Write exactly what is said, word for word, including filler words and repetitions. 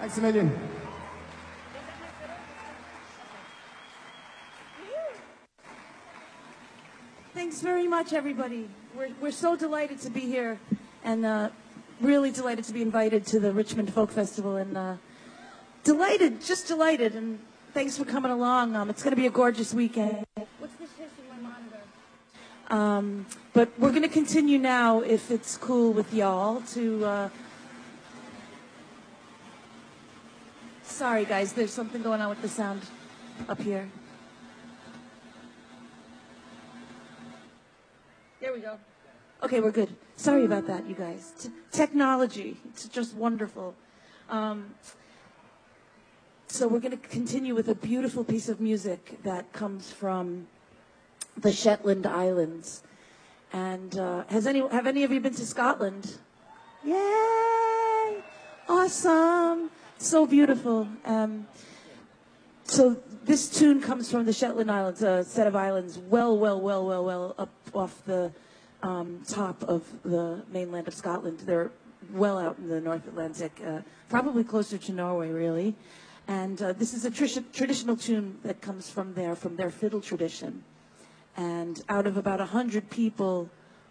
Thanks a million. Thanks very much, everybody. We're, we're so delighted to be here and uh, really delighted to be invited to the Richmond Folk Festival. And uh, delighted, just delighted. And thanks for coming along. Um, it's going to be a gorgeous weekend. What's this hissing my monitor? Um, but we're going to continue now, if it's cool with y'all, to... Uh, sorry, guys, there's something going on with the sound up here. There we go. Okay, we're good. Sorry about that, you guys. T- technology, it's just wonderful. Um, so we're going to continue with a beautiful piece of music that comes from the Shetland Islands. And uh, has any have any of you been to Scotland? Yay! Awesome! So beautiful. Um, so this tune comes from the Shetland Islands, a set of islands well, well, well, well, well up off the um, top of the mainland of Scotland. They're well out in the North Atlantic, uh, probably closer to Norway, really. And uh, this is a tr- traditional tune that comes from there, from their fiddle tradition. And out of about a hundred people